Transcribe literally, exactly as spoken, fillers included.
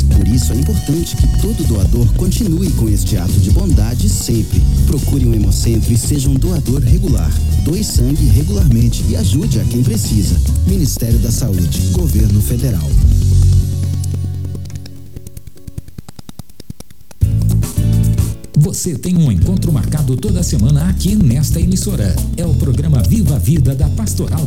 Por isso é importante que todo doador continue com este ato de bondade sempre. Procure um Hemocentro e seja um doador regular. Doe sangue regularmente e ajude a quem precisa. Ministério da Saúde, Governo Federal. Você tem um encontro marcado toda semana aqui nesta emissora. É o programa Viva a Vida da Pastoral